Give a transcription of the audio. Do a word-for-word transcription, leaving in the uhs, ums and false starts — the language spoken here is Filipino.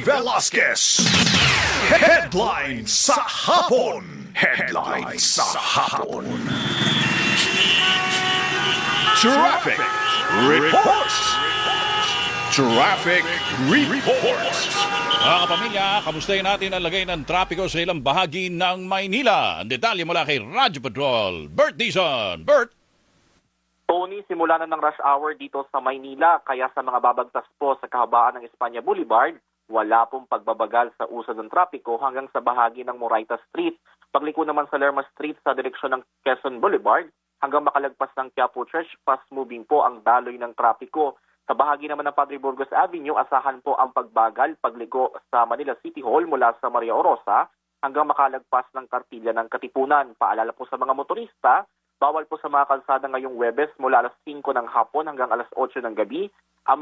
Velasquez. Headline sa hapon. Headline sa hapon. Traffic reports. Traffic reports. Mga kapamilya, kamustahin natin ang lagay ng trapiko sa ilang bahagi ng Maynila. Ang detalye mula kay Radyo Patrol, Bert Dizon. Bert? Tony, simula na ng rush hour dito sa Maynila, kaya sa mga babagtas po sa kahabaan ng Espanya Boulevard, wala pong pagbabagal sa usad ng trapiko hanggang sa bahagi ng Moraita Street. Pagliko naman sa Lerma Street sa direksyon ng Quezon Boulevard, hanggang makalagpas ng Quiapo Church, fast moving po ang daloy ng trapiko. Sa bahagi naman ng Padre Burgos Avenue, asahan po ang pagbagal pagliko sa Manila City Hall mula sa Maria Orosa hanggang makalagpas ng Kartilla ng Katipunan. Paalala po sa mga motorista, bawal po sa mga kalsada ngayong Webes mula alas singko ng hapon hanggang alas otso ng gabi